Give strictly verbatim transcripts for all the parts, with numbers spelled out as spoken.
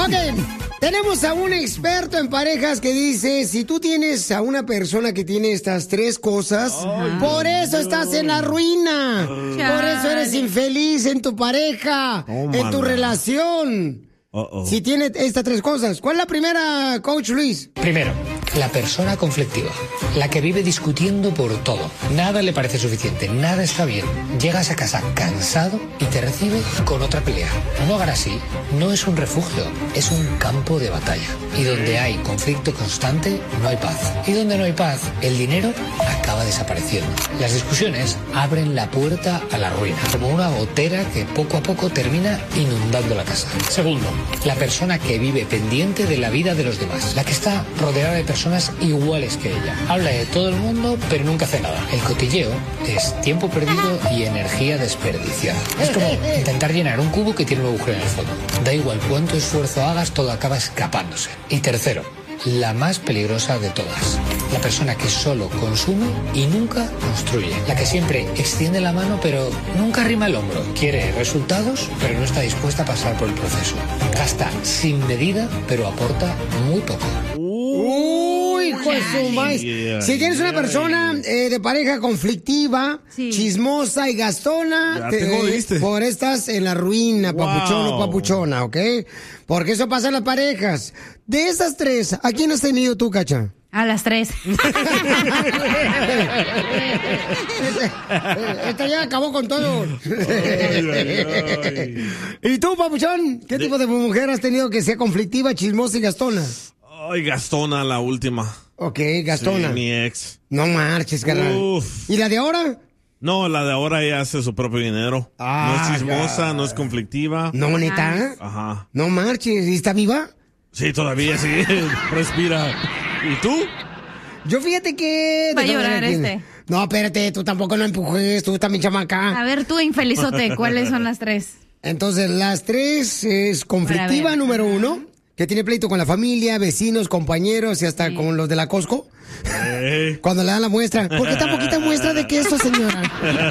Ok, tenemos a un experto en parejas que dice, si tú tienes a una persona que tiene estas tres cosas, Ay, por eso Dios. estás en la ruina. Ay. Por eso eres infeliz en tu pareja, oh, en tu relación. Uh-oh. Si tiene estas tres cosas. ¿Cuál es la primera, Coach Luis? Primero, la persona conflictiva, la que vive discutiendo por todo. Nada le parece suficiente, nada está bien. Llegas a casa cansado y te recibe con otra pelea. Un hogar así no es un refugio, es un campo de batalla. Y donde hay conflicto constante, no hay paz. Y donde no hay paz, el dinero acaba desapareciendo. Las discusiones abren la puerta a la ruina, como una gotera que poco a poco termina inundando la casa. Segundo, la persona que vive pendiente de la vida de los demás, la que está rodeada de personas iguales que ella. Habla de todo el mundo, pero nunca hace nada. El cotilleo es tiempo perdido y energía desperdiciada. Es como intentar llenar un cubo que tiene un agujero en el fondo. Da igual cuánto esfuerzo hagas, todo acaba escapándose. Y tercero, la más peligrosa de todas, la persona que solo consume y nunca construye, la que siempre extiende la mano pero nunca arrima el hombro, quiere resultados pero no está dispuesta a pasar por el proceso, gasta sin medida pero aporta muy poco. Uy, hijo de su maíz. Yeah, si tienes una persona eh, de pareja conflictiva, sí. chismosa y gastona, te, te por estás en la ruina, wow. papuchón o papuchona, ¿ok? Porque eso pasa en las parejas. De esas tres, ¿a quién has tenido tú, Cacha? A las tres. Esta ya acabó con todo. Ay, ay, ay. ¿Y tú, papuchón? ¿Qué de... tipo de mujer has tenido que sea conflictiva, chismosa y gastona? Ay, gastona, la última. Ok, gastona. Sí, mi ex. No marches, carnal. Uf. ¿Y la de ahora? No, la de ahora ella hace su propio dinero. Ah, no es chismosa, ya. no es conflictiva. No, neta. Ajá. No marches. ¿Y está viva? Sí, todavía sí. Respira. ¿Y tú? Yo fíjate que... Va a llorar este. No, espérate, tú tampoco no empujes, tú también chamaca. A ver, tú, infelizote, ¿cuáles son las tres? Entonces, las tres es conflictiva, número uno, que tiene pleito con la familia, vecinos, compañeros y hasta sí. con los de la Costco. Eh. Cuando le dan la muestra. ¿Por qué tan poquita muestra de queso, señora?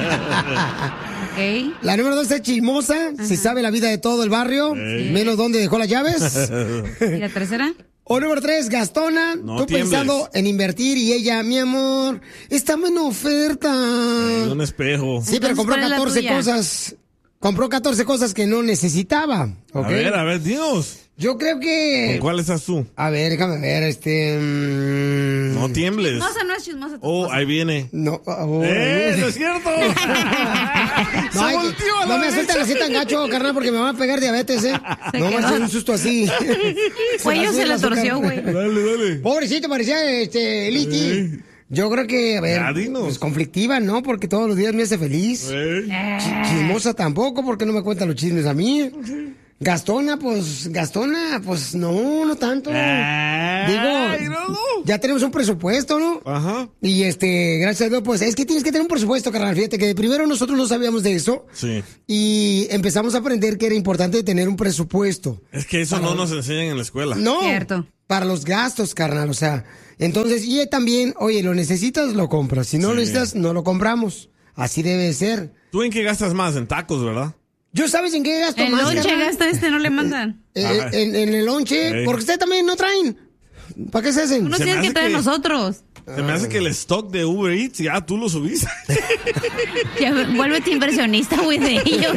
Okay. La número dos es chismosa, Ajá. se sabe la vida de todo el barrio, sí. menos dónde dejó las llaves. ¿Y la tercera? O número tres, gastona, no tú tiembles. Pensando en invertir y ella, mi amor, estamos en oferta. En un espejo. Sí, pero compró catorce cosas, compró catorce cosas que no necesitaba. ¿Okay? A ver, a ver, Dios. Yo creo que... ¿Con cuál estás tú? A ver, déjame ver, este... Mmm... No tiembles. Chismosa no es chismosa. Oh, esposa. Ahí viene. No, oh, ¡Eh, no es cierto! no, ay, no me asustes así tan gacho, carnal, porque me va a pegar diabetes, ¿eh? Se no me hace un susto así. Cuello se, se la torció, güey. Dale, dale. Pobrecito, parecía este, Liti. Eh. Yo creo que, a ver, pues conflictiva, ¿no? Porque todos los días me hace feliz. Eh. Ch- chismosa tampoco, porque no me cuentan los chismes a mí. Gastona, pues, Gastona, pues, no, no tanto. Ay, Digo, no. ya tenemos un presupuesto, ¿no? Ajá. Y este, gracias a Dios, pues, es que tienes que tener un presupuesto, carnal. Fíjate que primero nosotros no sabíamos de eso. Sí. Y empezamos a aprender que era importante tener un presupuesto. Es que eso para... no nos enseñan en la escuela. No. Cierto. Para los gastos, carnal, o sea. Entonces, y también, oye, lo necesitas, lo compras. Si no sí. lo necesitas, no lo compramos. Así debe ser. ¿Tú en qué gastas más? En tacos, ¿verdad? ¿Yo sabes en qué gasto el más? El lonche gasta este, no le mandan. Eh, en, en el lonche, hey. porque ustedes también no traen. ¿Para qué se hacen? Tú no se tienes que traer que, nosotros. Se me hace que el stock de Uber Eats ya tú lo subiste. Ya, vuélvete inversionista, güey, de ellos.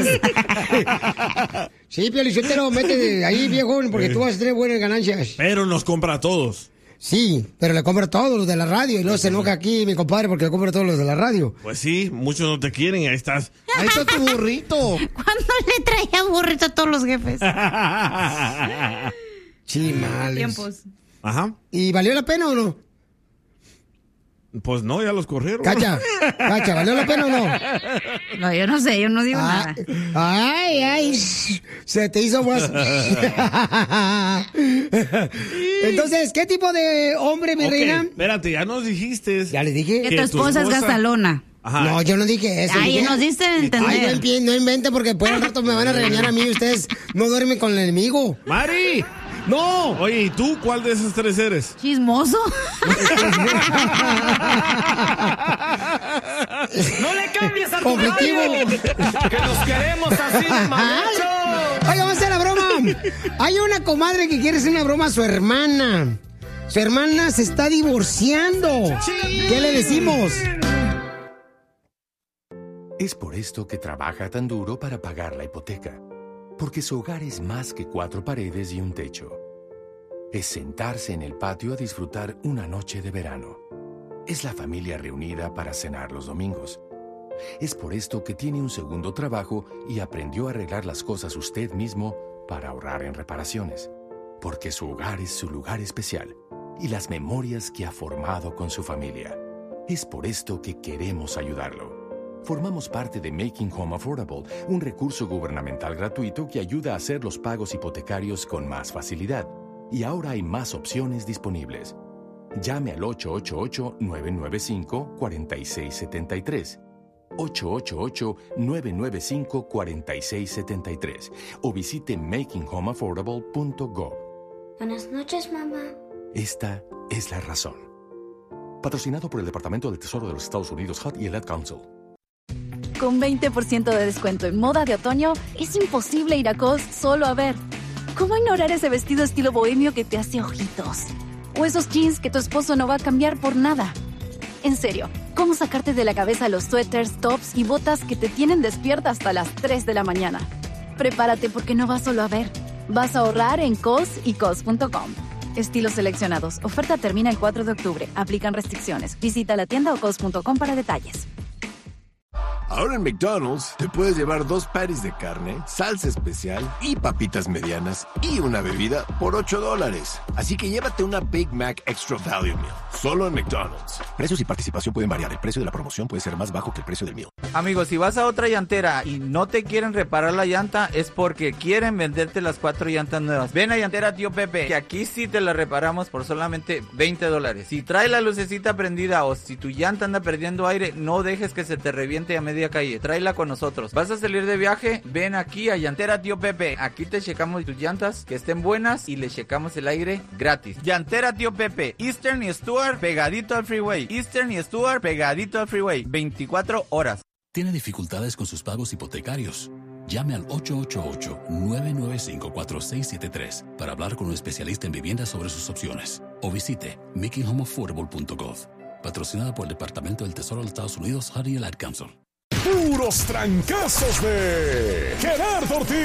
Sí, Piolichotero, mete ahí, viejo, porque tú vas a tener buenas ganancias. Pero nos compra a todos. Sí, pero le compra a todos los de la radio y luego se enoja aquí mi compadre porque le compra a todos los de la radio. Pues sí, muchos no te quieren y ahí estás. Ahí está tu burrito. ¿Cuándo le traía burrito a todos los jefes? Chimales. Tiempos. Ajá. ¿Y valió la pena o no? Pues no, ya los corrieron. Cacha, Cacha, ¿valió la pena o no? No, yo no sé, yo no digo ah, nada. Ay, ay, se te hizo más. Entonces, ¿qué tipo de hombre, mi okay, reina? Espérate, ya nos dijiste. Ya les dije. Que, que tu esposa es gastalona. Ajá. No, yo no dije eso. Ay, dije, nos diste a entender. Ay, no, no inventen porque por un rato me van a regañar a mí y ustedes no duermen con el enemigo. ¡Mari! ¡No! Oye, ¿y tú cuál de esos tres eres? Chismoso. ¡No le cambies a tu conflictivo! radio! ¡Que nos queremos así, macho! Oiga, vamos a hacer la broma. Hay una comadre que quiere hacer una broma a su hermana. Su hermana se está divorciando. ¿Qué le decimos? Es por esto que trabaja tan duro para pagar la hipoteca. Porque su hogar es más que cuatro paredes y un techo. Es sentarse en el patio a disfrutar una noche de verano. Es la familia reunida para cenar los domingos. Es por esto que tiene un segundo trabajo y aprendió a arreglar las cosas usted mismo para ahorrar en reparaciones. Porque su hogar es su lugar especial y las memorias que ha formado con su familia. Es por esto que queremos ayudarlo. Formamos parte de Making Home Affordable, un recurso gubernamental gratuito que ayuda a hacer los pagos hipotecarios con más facilidad. Y ahora hay más opciones disponibles. Llame al ocho ocho ocho, nueve nueve cinco, cuatro seis siete tres. ocho ocho ocho, nueve nueve cinco, cuatro seis siete tres o visite making home affordable punto gov. Buenas noches, mamá. Esta es la razón. Patrocinado por el Departamento del Tesoro de los Estados Unidos, H U D y el Ad Council. Con veinte por ciento de descuento en moda de otoño, es imposible ir a Cos solo a ver. ¿Cómo ignorar ese vestido estilo bohemio que te hace ojitos? O esos jeans que tu esposo no va a cambiar por nada. En serio, ¿cómo sacarte de la cabeza los suéteres, tops y botas que te tienen despierta hasta las tres de la mañana? Prepárate porque no vas solo a ver. Vas a ahorrar en Cos y Cos punto com. Estilos seleccionados. Oferta termina el cuatro de octubre. Aplican restricciones. Visita la tienda o Cos punto com para detalles. Ahora en McDonald's te puedes llevar dos patties de carne, salsa especial y papitas medianas y una bebida por ocho dólares. Así que llévate una Big Mac Extra Value Meal, solo en McDonald's. Precios y participación pueden variar. El precio de la promoción puede ser más bajo que el precio del meal. Amigos, si vas a otra llantera y no te quieren reparar la llanta, es porque quieren venderte las cuatro llantas nuevas. Ven a Llantera Tío Pepe, que aquí sí te la reparamos por solamente veinte dólares. Si trae la lucecita prendida o si tu llanta anda perdiendo aire, no dejes que se te reviente a media calle, tráela con nosotros. ¿Vas a salir de viaje? Ven aquí a Llantera Tío Pepe. Aquí te checamos tus llantas que estén buenas y le checamos el aire gratis. Llantera Tío Pepe, Eastern y Stuart pegadito al freeway. Eastern y Stuart pegadito al freeway, veinticuatro horas. ¿Tiene dificultades con sus pagos hipotecarios? Llame al ocho ocho ocho, nueve nueve cinco, cuatro seis siete tres para hablar con un especialista en vivienda sobre sus opciones. O visite making home affordable punto gov. Patrocinada por el Departamento del Tesoro de los Estados Unidos, H U D y el Ad Council. Puros trancazos de Gerardo Ortiz.